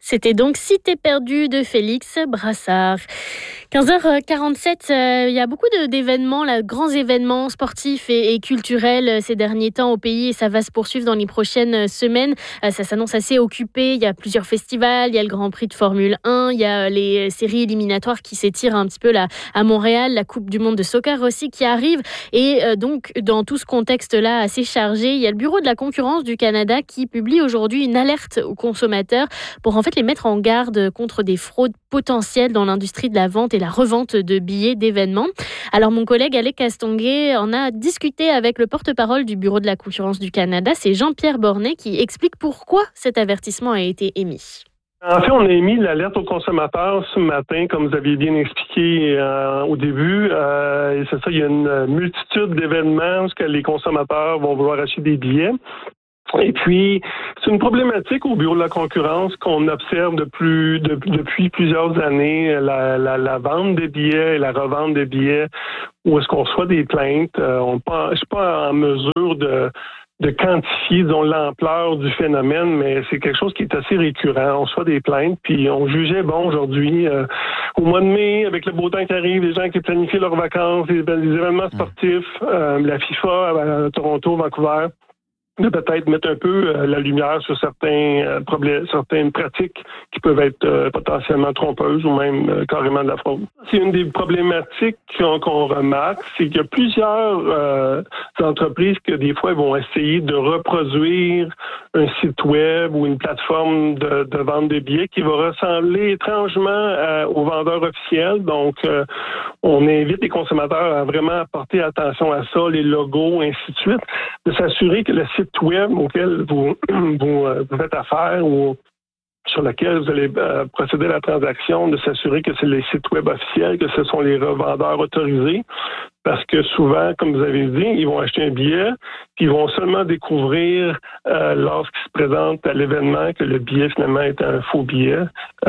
C'était donc Cité perdue de Félix Brassard. 15h47, il y a beaucoup d'événements, grands événements sportifs et culturels ces derniers temps au pays et ça va se poursuivre dans les prochaines semaines. Ça s'annonce assez occupé, il y a plusieurs festivals, il y a le Grand Prix de Formule 1, il y a les séries éliminatoires qui s'étirent un petit peu là à Montréal, la Coupe du Monde de soccer aussi qui arrive et donc dans tout ce contexte-là assez chargé, il y a le Bureau de la concurrence du Canada qui publie aujourd'hui une alerte aux consommateurs pour en fait les mettre en garde contre des fraudes potentielles dans l'industrie de la vente et la revente de billets d'événements. Alors mon collègue Alec Castonguay en a discuté avec le porte-parole du Bureau de la concurrence du Canada, c'est Jean-Pierre Bornet qui explique pourquoi cet avertissement a été émis. En fait, on a émis l'alerte aux consommateurs ce matin, comme vous aviez bien expliqué au début. Et c'est ça, il y a une multitude d'événements où les consommateurs vont vouloir acheter des billets. Et puis, c'est une problématique au Bureau de la concurrence qu'on observe depuis plusieurs années, la vente des billets et la revente des billets, où est-ce qu'on reçoit des plaintes. Je suis pas en mesure de quantifier, disons, l'ampleur du phénomène, mais c'est quelque chose qui est assez récurrent. On reçoit des plaintes, puis on jugeait, aujourd'hui, au mois de mai, avec le beau temps qui arrive, les gens qui planifient leurs vacances, les événements sportifs, la FIFA à Toronto, Vancouver, de peut-être mettre un peu la lumière sur certaines pratiques qui peuvent être potentiellement trompeuses ou même carrément de la fraude. C'est une des problématiques qu'on remarque, c'est qu'il y a plusieurs entreprises que des fois vont essayer de reproduire un site web ou une plateforme de vente de billets qui va ressembler étrangement aux vendeurs officiels. Donc, on invite les consommateurs à vraiment porter attention à ça, les logos, ainsi de suite, de s'assurer que le site web auquel vous faites affaire ou sur lequel vous allez procéder à la transaction, de s'assurer que c'est les sites web officiels, que ce sont les revendeurs autorisés. Parce que souvent, comme vous avez dit, ils vont acheter un billet, puis ils vont seulement découvrir lorsqu'ils se présentent à l'événement que le billet finalement est un faux billet.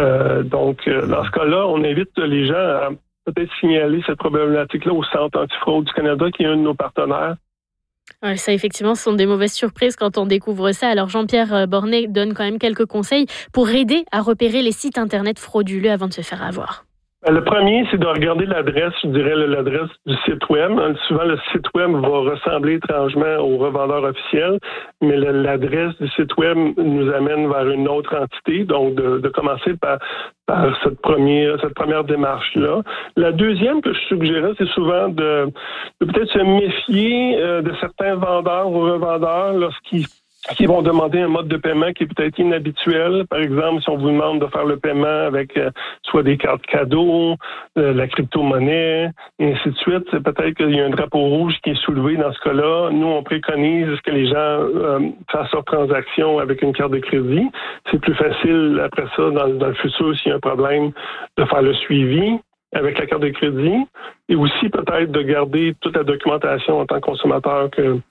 Dans ce cas-là, on invite les gens à peut-être signaler cette problématique-là au Centre antifraude du Canada, qui est un de nos partenaires. Ouais, ça, effectivement, ce sont des mauvaises surprises quand on découvre ça. Alors, Jean-Pierre Bornet donne quand même quelques conseils pour aider à repérer les sites Internet frauduleux avant de se faire avoir. Le premier, c'est de regarder l'adresse, je dirais l'adresse du site web. Souvent, le site web va ressembler étrangement au revendeur officiel, mais l'adresse du site web nous amène vers une autre entité. Donc, de commencer par cette première démarche-là. La deuxième que je suggérais, c'est souvent de peut-être se méfier de certains vendeurs ou revendeurs lorsqu'ils vont demander un mode de paiement qui est peut-être inhabituel. Par exemple, si on vous demande de faire le paiement avec soit des cartes cadeaux, la crypto-monnaie, et ainsi de suite, c'est peut-être qu'il y a un drapeau rouge qui est soulevé dans ce cas-là. Nous, on préconise que les gens fassent leur transaction avec une carte de crédit. C'est plus facile, après ça, dans le futur, s'il y a un problème, de faire le suivi avec la carte de crédit. Et aussi, peut-être, de garder toute la documentation en tant que consommateur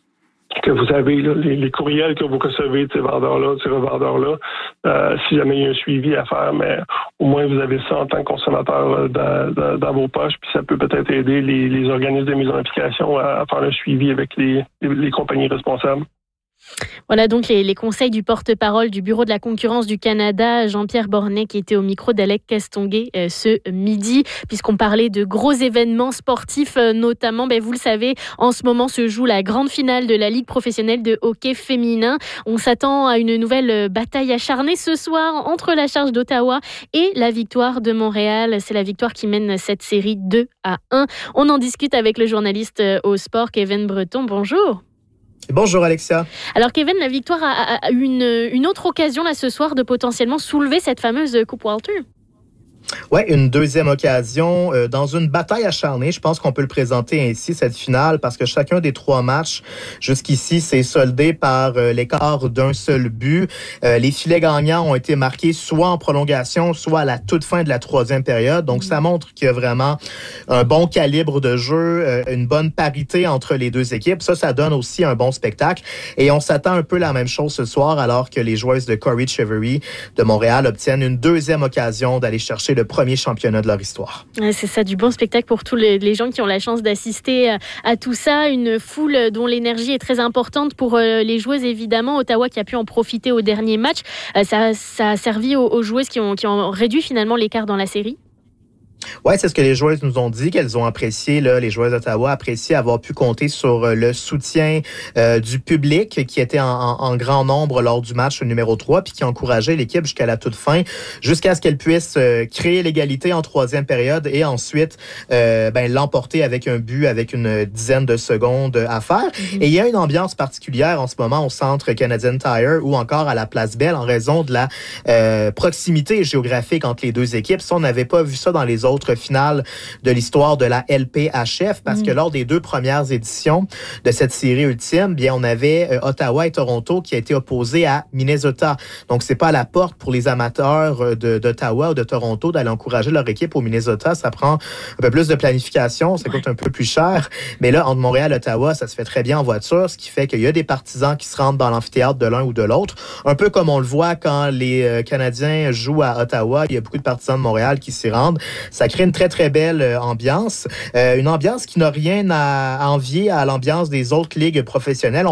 que vous avez, là, les courriels que vous recevez de ces vendeurs-là, de ces revendeurs-là, si jamais il y a un suivi à faire, mais au moins vous avez ça en tant que consommateur dans vos poches, puis ça peut peut-être aider les organismes de mise en application à faire le suivi avec les compagnies responsables. Voilà donc les conseils du porte-parole du Bureau de la concurrence du Canada, Jean-Pierre Bornet, qui était au micro d'Alec Castonguay ce midi. Puisqu'on parlait de gros événements sportifs, notamment, vous le savez, en ce moment se joue la grande finale de la Ligue professionnelle de hockey féminin. On s'attend à une nouvelle bataille acharnée ce soir entre la Charge d'Ottawa et la Victoire de Montréal. C'est la Victoire qui mène cette série 2-1. On en discute avec le journaliste au sport, Kevin Breton. Bonjour. Bonjour Alexia. Alors Kevin, la Victoire a eu une autre occasion là ce soir de potentiellement soulever cette fameuse Coupe Walter. Ouais, une deuxième occasion dans une bataille acharnée. Je pense qu'on peut le présenter ainsi, cette finale, parce que chacun des trois matchs jusqu'ici s'est soldé par l'écart d'un seul but. Les filets gagnants ont été marqués soit en prolongation, soit à la toute fin de la troisième période. Donc, ça montre qu'il y a vraiment un bon calibre de jeu, une bonne parité entre les deux équipes. Ça donne aussi un bon spectacle. Et on s'attend un peu la même chose ce soir, alors que les joueuses de Corey Cheverry de Montréal obtiennent une deuxième occasion d'aller chercher le le premier championnat de leur histoire. C'est ça, du bon spectacle pour tous les gens qui ont la chance d'assister à tout ça. Une foule dont l'énergie est très importante pour les joueuses, évidemment. Ottawa qui a pu en profiter au dernier match. Ça a servi aux joueuses qui ont réduit finalement l'écart dans la série. Oui, c'est ce que les joueuses nous ont dit, qu'elles ont apprécié, les joueuses d'Ottawa apprécié avoir pu compter sur le soutien du public qui était en grand nombre lors du match numéro 3 puis qui encourageait l'équipe jusqu'à la toute fin, jusqu'à ce qu'elle puisse créer l'égalité en troisième période et ensuite l'emporter avec un but avec une dizaine de secondes à faire. Et il y a une ambiance particulière en ce moment au centre Canadian Tire ou encore à la Place Belle en raison de la proximité géographique entre les deux équipes. Ça, on n'avait pas vu ça dans les autres finale de l'histoire de la LPHF parce que lors des 2 premières éditions de cette série ultime, bien on avait Ottawa et Toronto qui a été opposés à Minnesota. Donc c'est pas à la porte pour les amateurs d'Ottawa ou de Toronto d'aller encourager leur équipe au Minnesota. Ça prend un peu plus de planification, ça coûte un peu plus cher. Mais là, entre Montréal et Ottawa, ça se fait très bien en voiture, ce qui fait qu'il y a des partisans qui se rendent dans l'amphithéâtre de l'un ou de l'autre. Un peu comme on le voit quand les Canadiens jouent à Ottawa, il y a beaucoup de partisans de Montréal qui s'y rendent. Ça crée une très, très belle ambiance. Une ambiance qui n'a rien à envier à l'ambiance des autres ligues professionnelles.